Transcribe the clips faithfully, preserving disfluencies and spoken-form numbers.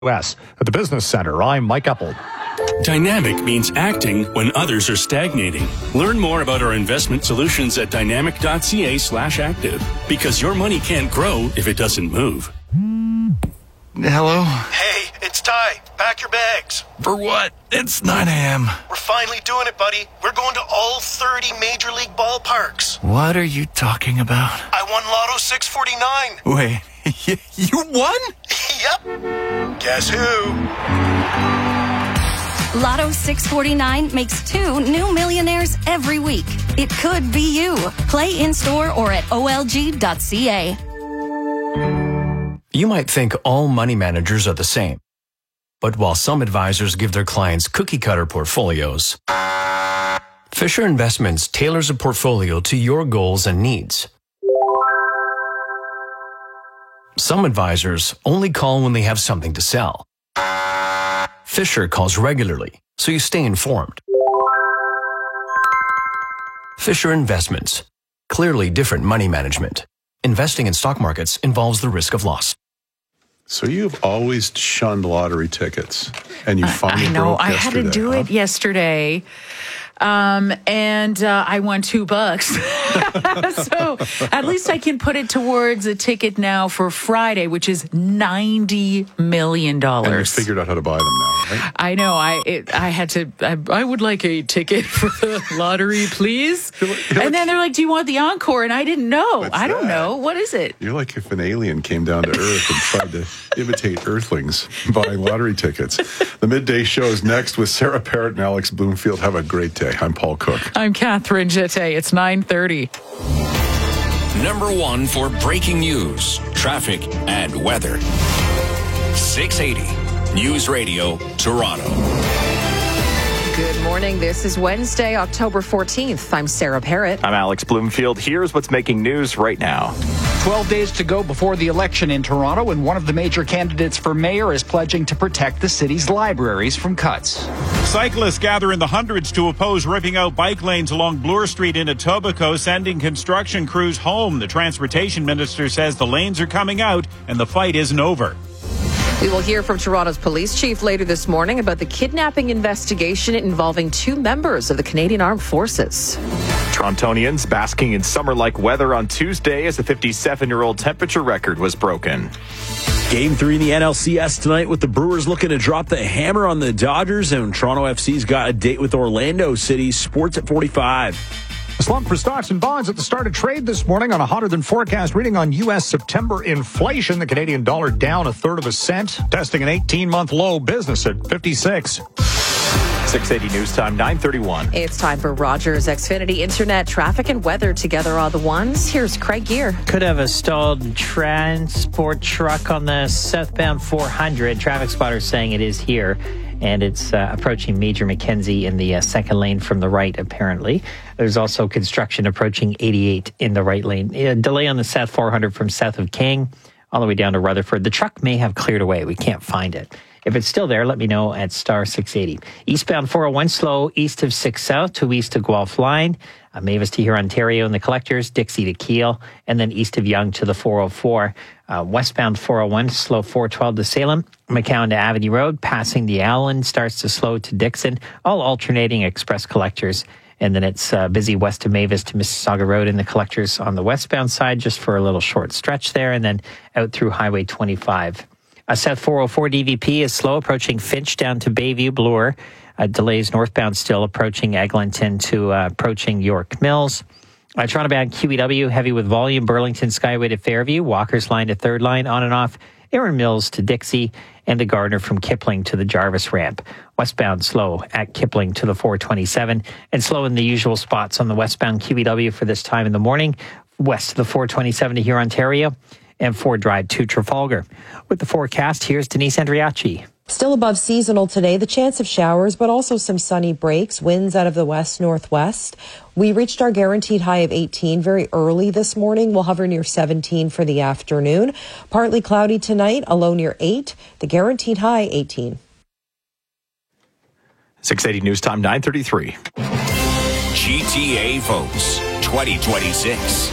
U S At the Business Center, I'm Mike Epple. Dynamic means acting when others are stagnating. Learn more about our investment solutions at dynamic.ca slash active. Because your money can't grow if it doesn't move. Hello? Hey, it's Ty. Pack your bags. For what? It's nine a.m. We're finally doing it, buddy. We're going to all thirty Major League ballparks. What are you talking about? I won Lotto six forty-nine. Wait, you won? Yep. Guess who? Lotto six forty-nine makes two new millionaires every week. It could be you. Play in-store or at O L G dot C A. You might think all money managers are the same. But while some advisors give their clients cookie-cutter portfolios, Fisher Investments tailors a portfolio to your goals and needs. Some advisors only call when they have something to sell. Fisher calls regularly, so you stay informed. Fisher Investments. Clearly different money management. Investing in stock markets involves the risk of loss. So you've always shunned lottery tickets, and you finally I know. broke I had to do huh? it yesterday. Um, and uh, I won two bucks. So at least I can put it towards a ticket now for Friday, which is ninety million dollars. And you figured out how to buy them now, right? I know. I it, I had to. I, I would like a ticket for the lottery, please. You're like, you're and like, then they're like, "Do you want the encore?" And I didn't know. What's I don't that? know. What is it? You're like if an alien came down to Earth and tried to imitate Earthlings buying lottery tickets. The midday show is next with Sarah Parrott and Alex Bloomfield. Have a great day. I'm Paul Cook. I'm Catherine Jette. It's nine thirty. Number one for breaking news, traffic, and weather. six eighty News Radio, Toronto. Good morning. This is Wednesday, October fourteenth. I'm Sarah Parrott. I'm Alex Bloomfield. Here's what's making news right now. twelve days to go before the election in Toronto, and one of the major candidates for mayor is pledging to protect the city's libraries from cuts. Cyclists gather in the hundreds to oppose ripping out bike lanes along Bloor Street in Etobicoke, sending construction crews home. The transportation minister says the lanes are coming out and the fight isn't over. We will hear from Toronto's police chief later this morning about the kidnapping investigation involving two members of the Canadian Armed Forces. Torontonians basking in summer-like weather on Tuesday as a fifty-seven-year-old temperature record was broken. Game three in the N L C S tonight with the Brewers looking to drop the hammer on the Dodgers, and Toronto F C's got a date with Orlando City. Sports at forty-five. A slump for stocks and bonds at the start of trade this morning on a hotter than forecast reading on U S September inflation. The Canadian dollar down a third of a cent, testing an eighteen-month low. Business at fifty-six. six eighty News Time, nine thirty-one. It's time for Rogers Xfinity Internet traffic and weather together are the ones. Here's Craig Gear. Could have a stalled transport truck on the southbound four hundred. Traffic spotters saying it is here. And it's uh, approaching Major Mackenzie in the uh, second lane from the right, apparently. There's also construction approaching eighty-eight in the right lane. A delay on the south four hundred from south of King all the way down to Rutherford. The truck may have cleared away. We can't find it. If it's still there, let me know at star six eighty. Eastbound four oh one slow east of six South to east of Guelph Line. Uh, Mavis to here, Ontario and the Collectors, Dixie to Kiel, and then east of Yonge to the four oh four. Uh, westbound four oh one, slow four twelve to Salem. McCowan to Avenue Road, passing the Allen, starts to slow to Dixon. All alternating express collectors. And then it's uh, busy west of Mavis to Mississauga Road and the Collectors on the westbound side, just for a little short stretch there, and then out through Highway twenty-five. Uh, South four oh four D V P is slow, approaching Finch down to Bayview, Bloor. Uh, delays northbound still, approaching Eglinton to uh, approaching York Mills. Uh, Toronto bound Q E W, heavy with volume. Burlington Skyway to Fairview. Walker's Line to Third Line, on and off. Erin Mills to Dixie. And the Gardner from Kipling to the Jarvis ramp. Westbound slow at Kipling to the four twenty-seven. And slow in the usual spots on the westbound Q E W for this time in the morning. West of the four twenty-seven to here, Ontario. And Ford Drive to Trafalgar. With the forecast, here's Denise Andriachi. Still above seasonal today, the chance of showers, but also some sunny breaks, winds out of the west-northwest. We reached our guaranteed high of eighteen very early this morning. We'll hover near seventeen for the afternoon. Partly cloudy tonight, a low near eight. The guaranteed high, eighteen. six eighty News Time, nine thirty-three. G T A votes twenty twenty-six.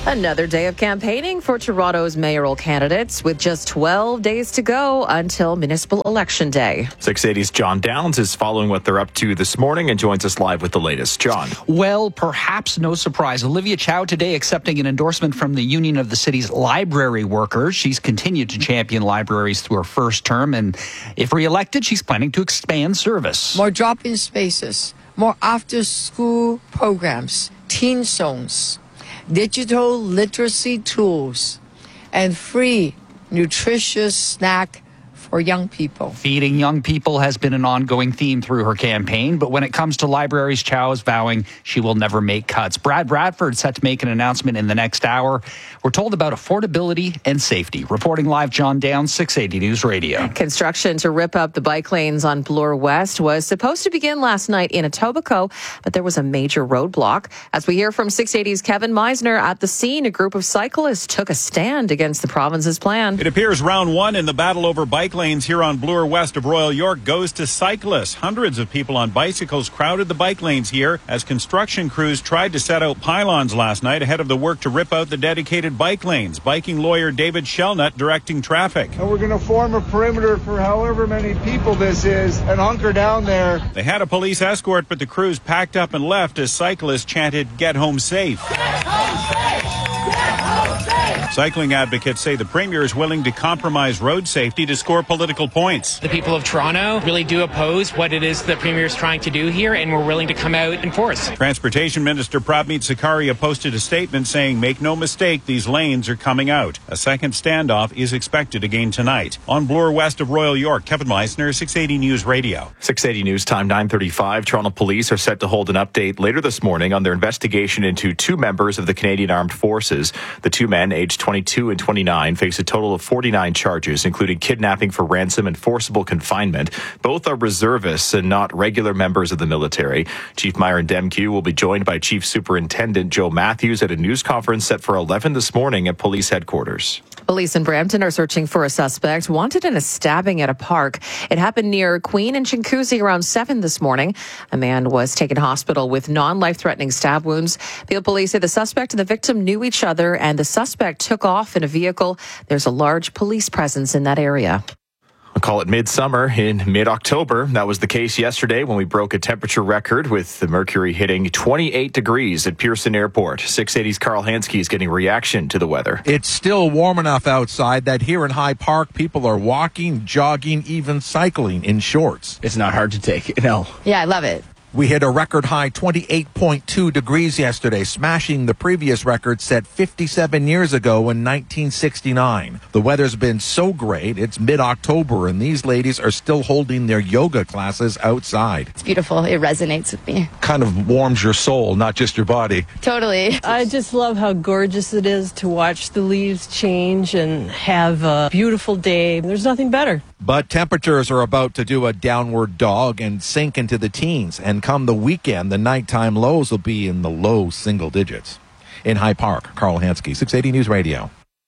Another day of campaigning for Toronto's mayoral candidates with just twelve days to go until municipal election day. six eighty's John Downs is following what they're up to this morning and joins us live with the latest. John. Well, perhaps no surprise. Olivia Chow today accepting an endorsement from the Union of the City's library workers. She's continued to champion libraries through her first term, and if re-elected, she's planning to expand service. More drop-in spaces, more after-school programs, teen zones, digital literacy tools, and free nutritious snack for young people. Feeding young people has been an ongoing theme through her campaign, but when it comes to libraries, Chow is vowing she will never make cuts. Brad Bradford set to make an announcement in the next hour. We're told about affordability and safety. Reporting live, John Downs, six eighty News Radio. Construction to rip up the bike lanes on Bloor West was supposed to begin last night in Etobicoke, but there was a major roadblock. As we hear from six eighty's Kevin Meisner at the scene, a group of cyclists took a stand against the province's plan. It appears round one in the battle over bike lanes here on Bloor West of Royal York goes to cyclists. Hundreds of people on bicycles crowded the bike lanes here as construction crews tried to set out pylons last night ahead of the work to rip out the dedicated bike lanes. Biking lawyer David Shelnut directing traffic. And we're going to form a perimeter for however many people this is and hunker down there. They had a police escort, but the crews packed up and left as cyclists chanted, "Get home safe." Get home safe! Get home safe! Cycling advocates say the Premier is willing to compromise road safety to score political points. The people of Toronto really do oppose what it is the Premier is trying to do here, and we're willing to come out and force. Transportation Minister Prabmeet Sakaria posted a statement saying, "Make no mistake, these lanes are coming out." A second standoff is expected again tonight. On Bloor West of Royal York, Kevin Meisner, six eighty News Radio. six eighty News Time, nine thirty-five. Toronto police are set to hold an update later this morning on their investigation into two members of the Canadian Armed Forces. The two men, aged twenty-two and twenty-nine, face a total of forty-nine charges, including kidnapping for ransom and forcible confinement. Both are reservists and not regular members of the military. Chief Myron Demke will be joined by Chief Superintendent Joe Matthews at a news conference set for eleven this morning at police headquarters. Police in Brampton are searching for a suspect wanted in a stabbing at a park. It happened near Queen and Chinguacousy around seven this morning. A man was taken to hospital with non-life-threatening stab wounds. Peel police say the suspect and the victim knew each other, and the suspect took off in a vehicle. There's a large police presence in that area. I'll call it midsummer in mid-October. That was the case yesterday when we broke a temperature record with the mercury hitting twenty-eight degrees at Pearson Airport. six eighty's Carl Hansky is getting reaction to the weather. It's still warm enough outside that here in High Park, people are walking, jogging, even cycling in shorts. It's not hard to take, no. Yeah, I love it. We hit a record high twenty-eight point two degrees yesterday, smashing the previous record set fifty-seven years ago in nineteen sixty-nine. The weather's been so great, it's mid-October, and these ladies are still holding their yoga classes outside. It's beautiful. It resonates with me. Kind of warms your soul, not just your body. Totally. I just love how gorgeous it is to watch the leaves change and have a beautiful day. There's nothing better. But temperatures are about to do a downward dog and sink into the teens. And come the weekend, the nighttime lows will be in the low single digits. In High Park, Carl Hansky, six eighty News Radio.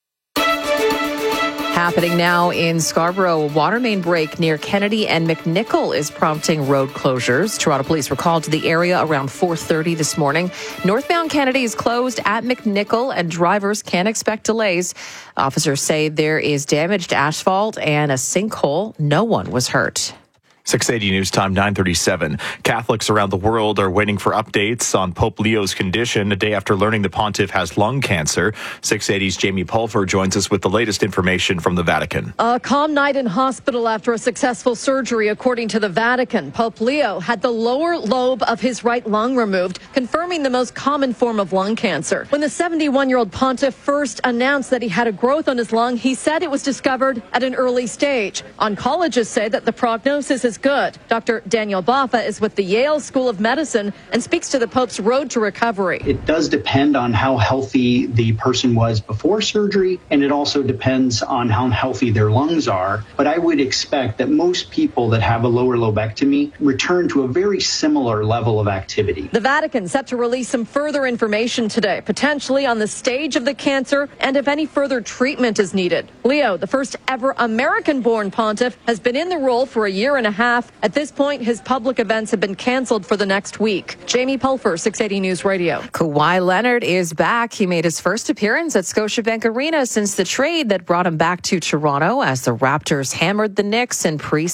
Happening now in Scarborough, a water main break near Kennedy and McNichol is prompting road closures. Toronto police were called to the area around four thirty this morning. Northbound Kennedy is closed at McNichol, and drivers can expect delays. Officers say there is damaged asphalt and a sinkhole. No one was hurt. six eighty News Time, nine thirty-seven. Catholics around the world are waiting for updates on Pope Leo's condition a day after learning the pontiff has lung cancer. six eighty's Jamie Pulver joins us with the latest information from the Vatican. A calm night in hospital after a successful surgery, according to the Vatican. Pope Leo had the lower lobe of his right lung removed, confirming the most common form of lung cancer. When the seventy-one-year-old pontiff first announced that he had a growth on his lung, he said it was discovered at an early stage. Oncologists say that the prognosis is good. Doctor Daniel Baffa is with the Yale School of Medicine and speaks to the Pope's road to recovery. It does depend on how healthy the person was before surgery, and it also depends on how healthy their lungs are. But I would expect that most people that have a lower lobectomy return to a very similar level of activity. The Vatican set to release some further information today, potentially on the stage of the cancer and if any further treatment is needed. Leo, the first ever American-born pontiff, has been in the role for a year and a half. half. At this point, his public events have been canceled for the next week. Jamie Pulfer, six eighty News Radio. Kawhi Leonard is back. He made his first appearance at Scotiabank Arena since the trade that brought him back to Toronto as the Raptors hammered the Knicks in pre